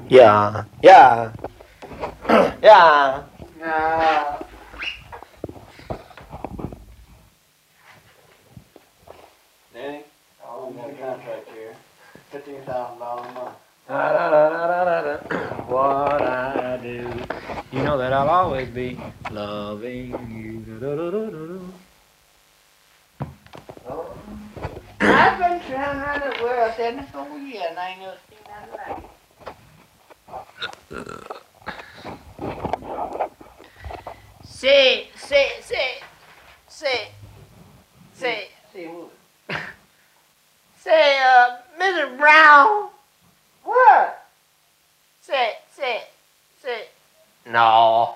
Yeah. Yeah. Yeah. Nah. Danny, I'm got a contract here. $15,000 a month. What I do, you know that I'll always be loving you. I've been trying around the world 74 years and I ain't never seen nothing like it. Say, Mrs. Brown. What? Say. No.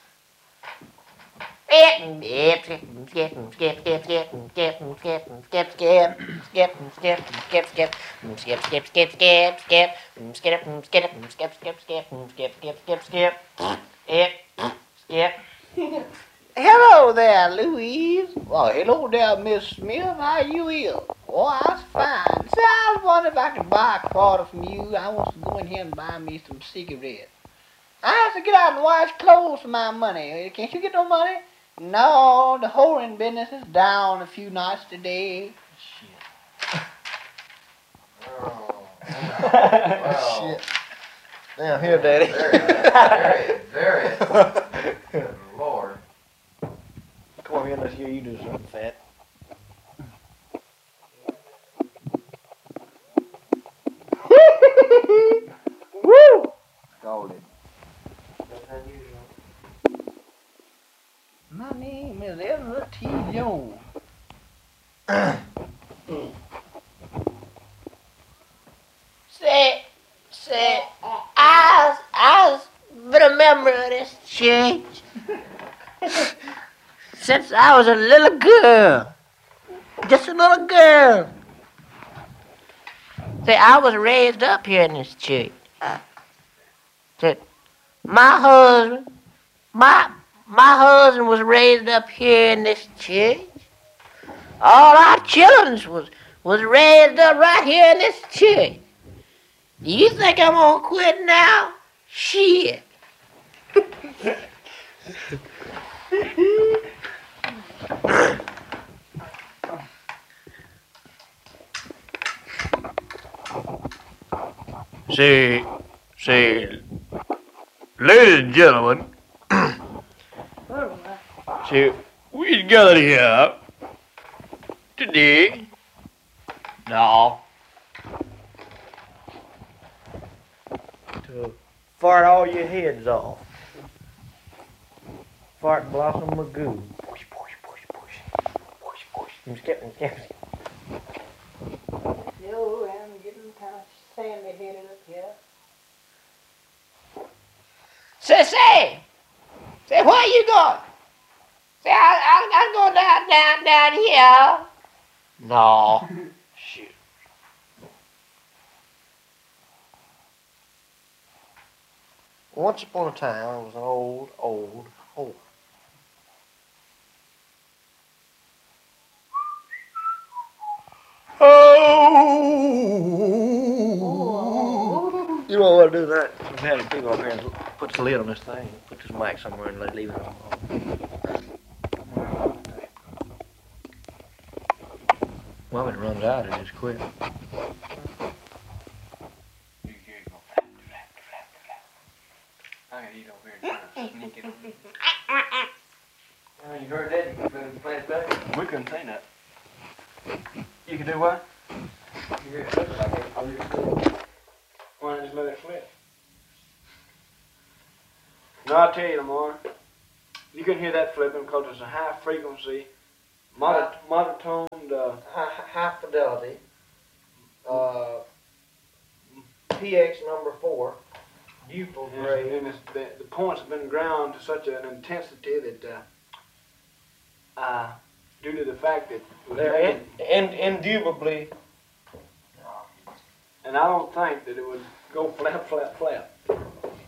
Hello there, Louise. Well, hello there, Miss Smith. How you is? Oh, I was fine. Say, I was wondering if I could buy a quarter from you. I want to go in here and buy me some cigarettes. I have to get out and wash clothes for my money. Can't you get no money? No, the whoring business is down a few notches today. Shit. Oh. Well. Shit. Damn, here, Daddy. Very. Good Lord. Come on here, let's hear you do something fat. Woo! Golden. My name is Ezra T. Jones. Say, I been a member of this church since I was a little girl. Just a little girl. Say, I was raised up here in this church. Say, my husband was raised up here in this church. All our children was raised up right here in this church. Do you think I'm gonna quit now? Shit. See, ladies and gentlemen, see, we gathered here today. No. To fart all your heads off. Fart Blossom Magoo. Push. Skip. Yo, I'm getting kind of sandy-headed up here. Say, where you going? Say, I'm going down here. No. Shoot. Once upon a time, there was an old whore. Oh! You don't want to do that. We've had people up here and put the lid on this thing, put this mic somewhere and leave it on. Well, when it runs out, it just quit. I gotta eat over here and sneak it. You heard that? You can play it back? We couldn't say that. You can do what? You hear it flipping like it. Why don't you just let it flip? No, I'll tell you, Lamar. You can hear that flipping because it's a high frequency, monotoned, High fidelity. PX number 4. Butyl grade. and the points have been ground to such an intensity that, due to the fact that They're indubitably. and I don't think that it would go flap.